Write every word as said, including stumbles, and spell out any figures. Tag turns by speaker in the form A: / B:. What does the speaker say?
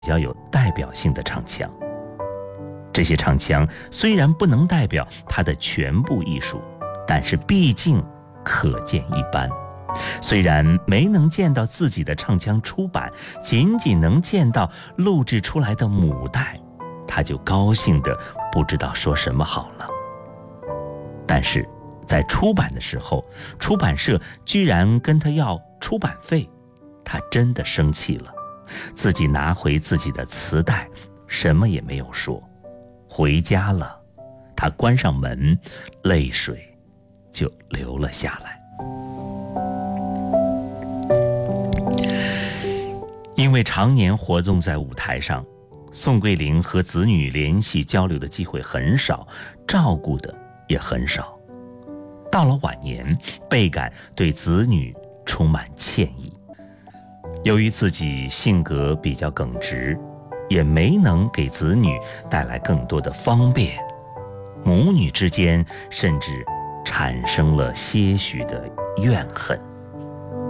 A: 较有代表性的唱腔。这些唱腔虽然不能代表他的全部艺术，但是毕竟可见一斑。虽然没能见到自己的唱腔出版，仅仅能见到录制出来的母带，他就高兴得不知道说什么好了。但是在出版的时候，出版社居然跟他要出版费，他真的生气了，自己拿回自己的磁带，什么也没有说。回家了，他关上门，泪水就流了下来。因为常年活动在舞台上，宋桂龄和子女联系交流的机会很少，照顾的也很少。到了晚年，倍感对子女充满歉意。由于自己性格比较耿直，也没能给子女带来更多的方便，母女之间甚至产生了些许的怨恨。